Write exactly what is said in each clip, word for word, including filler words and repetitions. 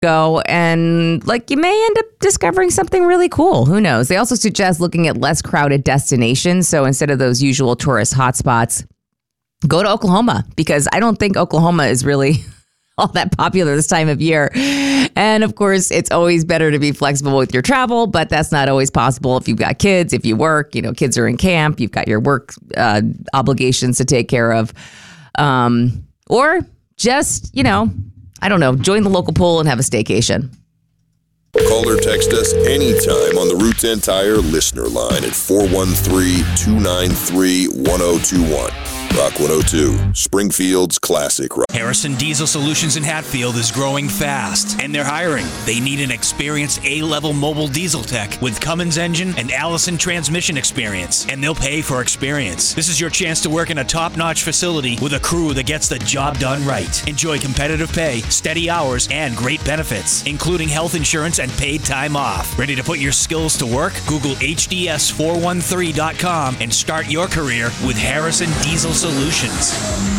go, and like you may end up discovering something really cool. Who knows? They also suggest looking at less crowded destinations. So instead of those usual tourist hotspots, go to Oklahoma, because I don't think Oklahoma is really all that popular this time of year. And of course, it's always better to be flexible with your travel, but that's not always possible if you've got kids, if you work, you know, kids are in camp, you've got your work uh, obligations to take care of, um, or just, you know, I don't know, join the local pool and have a staycation. Call or text us anytime on the Route ten Tire listener line at four one three, two nine three, one oh two one. Rock one oh two, Springfield's classic rock. Harrison Diesel Solutions in Hatfield is growing fast, and they're hiring. They need an experienced A-level mobile diesel tech with Cummins engine and Allison transmission experience, and they'll pay for experience. This is your chance to work in a top-notch facility with a crew that gets the job done right. Enjoy competitive pay, steady hours, and great benefits, including health insurance and paid time off. Ready to put your skills to work? Google H D S four one three dot com and start your career with Harrison Diesel Solutions.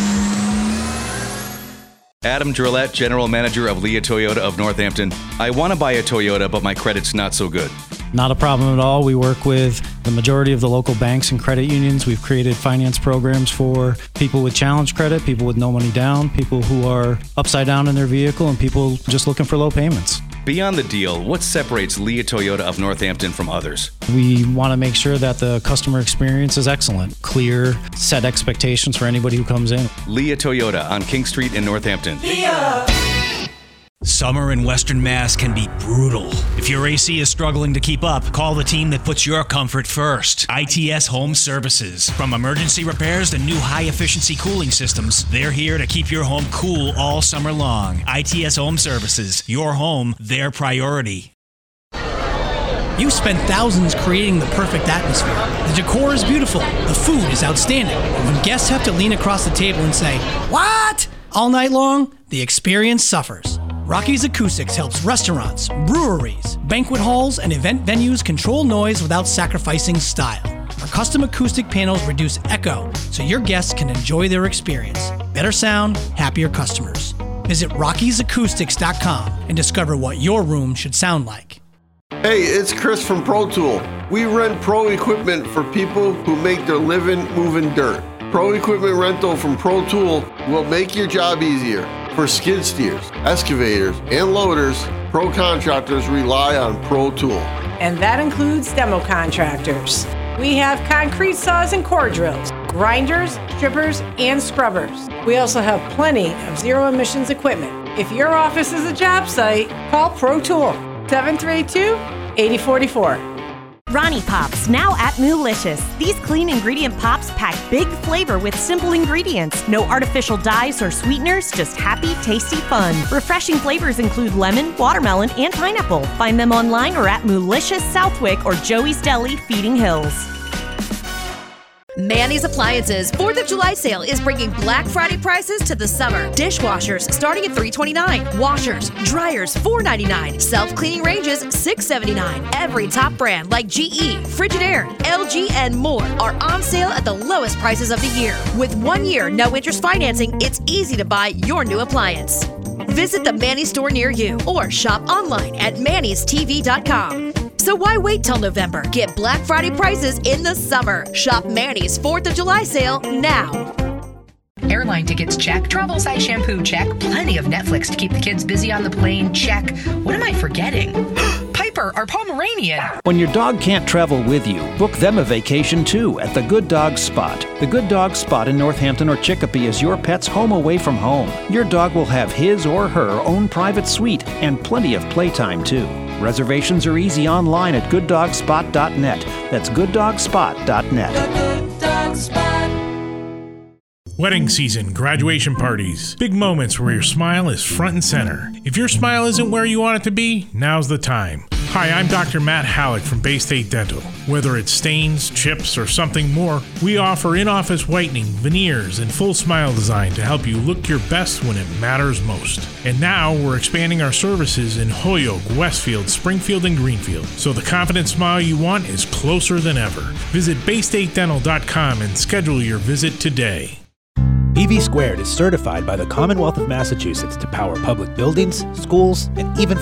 Adam Drillette, General Manager of Leah Toyota of Northampton. I want to buy a Toyota, but my credit's not so good. Not a problem at all. We work with the majority of the local banks and credit unions. We've created finance programs for people with challenge credit, people with no money down, people who are upside down in their vehicle, and people just looking for low payments. Beyond the deal, what separates Leah Toyota of Northampton from others? We want to make sure that the customer experience is excellent. Clear, set expectations for anybody who comes in. Leah Toyota on King Street in Northampton. Leah! Summer in Western Mass can be brutal. If your A C is struggling to keep up, call the team that puts your comfort first. I T S Home Services. From emergency repairs to new high-efficiency cooling systems, they're here to keep your home cool all summer long. I T S Home Services. Your home, their priority. You spent thousands creating the perfect atmosphere. The decor is beautiful. The food is outstanding. And when guests have to lean across the table and say, "What?" all night long, the experience suffers. Rocky's Acoustics helps restaurants, breweries, banquet halls, and event venues control noise without sacrificing style. Our custom acoustic panels reduce echo so your guests can enjoy their experience. Better sound, happier customers. Visit Rockies Acoustics dot com and discover what your room should sound like. Hey, it's Chris from Pro Tool. We rent pro equipment for people who make their living moving dirt. Pro equipment rental from Pro Tool will make your job easier. For skid steers, excavators, and loaders, pro contractors rely on Pro Tool. And that includes demo contractors. We have concrete saws and core drills, grinders, strippers, and scrubbers. We also have plenty of zero emissions equipment. If your office is a job site, call Pro Tool, seven three two, eight zero four four. Ronnie Pops, now at Moolicious. These clean ingredient pops pack big flavor with simple ingredients. No artificial dyes or sweeteners, just happy, tasty fun. Refreshing flavors include lemon, watermelon, and pineapple. Find them online or at Moolicious Southwick or Joey's Deli, Feeding Hills. Manny's Appliances fourth of July sale is bringing Black Friday prices to the summer. Dishwashers starting at three twenty-nine. Washers, dryers four ninety-nine. Self-cleaning ranges six seventy-nine. Every top brand like G E, Frigidaire, L G, and more are on sale at the lowest prices of the year. With one year no interest financing, it's easy to buy your new appliance. Visit the Manny's store near you or shop online at mannys t v dot com. So why wait till November? Get Black Friday prices in the summer. Shop Manny's fourth of July sale now. Airline tickets, check. Travel size shampoo, check. Plenty of Netflix to keep the kids busy on the plane, check. What am I forgetting? Piper, our Pomeranian. When your dog can't travel with you, book them a vacation too at the Good Dog Spot. The Good Dog Spot in Northampton or Chicopee is your pet's home away from home. Your dog will have his or her own private suite and plenty of playtime too. Reservations are easy online at good dog spot dot net. That's good dog spot dot net. The Good Dog Spot. Wedding season, graduation parties, big moments where your smile is front and center. If your smile isn't where you want it to be, now's the time. Hi, I'm Doctor Matt Halleck from Bay State Dental. Whether it's stains, chips, or something more, we offer in-office whitening, veneers, and full smile design to help you look your best when it matters most. And now we're expanding our services in Holyoke, Westfield, Springfield, and Greenfield, so the confident smile you want is closer than ever. Visit bay state dental dot com and schedule your visit today. E V Squared is certified by the Commonwealth of Massachusetts to power public buildings, schools, and even